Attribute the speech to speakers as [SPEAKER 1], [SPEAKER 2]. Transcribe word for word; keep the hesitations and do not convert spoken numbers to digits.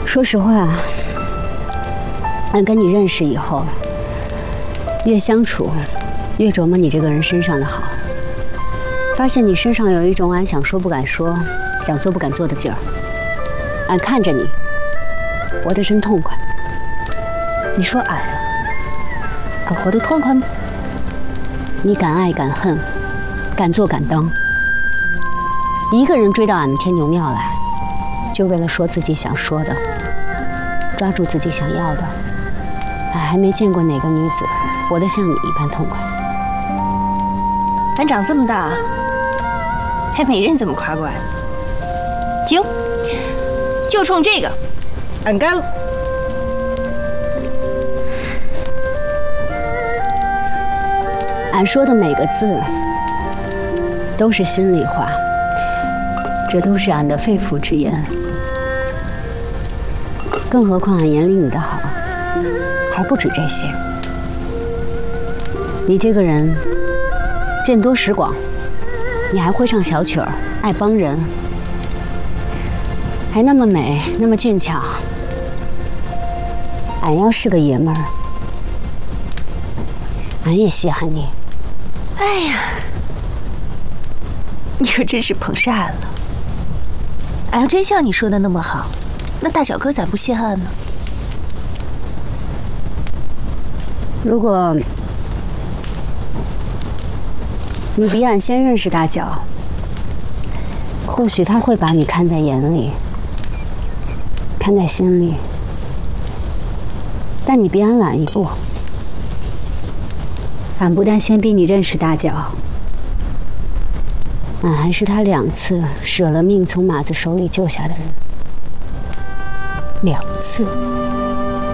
[SPEAKER 1] 说实话，俺跟你认识以后，越相处，越琢磨你这个人身上的好，发现你身上有一种俺想说不敢说，想做不敢做的劲儿。俺看着你，活得真痛快。
[SPEAKER 2] 你说俺啊，俺活得痛快吗？
[SPEAKER 1] 你敢爱敢恨，敢做敢当。一个人追到俺们天牛庙来，就为了说自己想说的，抓住自己想要的。俺还没见过哪个女子活得像你一般痛快。
[SPEAKER 2] 俺长这么大，还没人这么夸过俺。行，就冲这个，俺干了。
[SPEAKER 1] 俺说的每个字都是心里话，这都是俺的肺腑之言。更何况俺眼里你的好还不止这些。你这个人见多识广，你还会唱小曲儿，爱帮人，还那么美，那么俊俏。俺要是个爷们儿，俺也稀罕你。
[SPEAKER 2] 哎呀，你可真是捧杀俺了。俺要真像你说的那么好，那大小哥咋不稀罕呢？
[SPEAKER 1] 如果你比俺先认识大脚，或许他会把你看在眼里，看在心里。但你比俺晚一步，俺不但先比你认识大脚，俺还是他两次舍了命从马子手里救下的人。
[SPEAKER 2] 两次。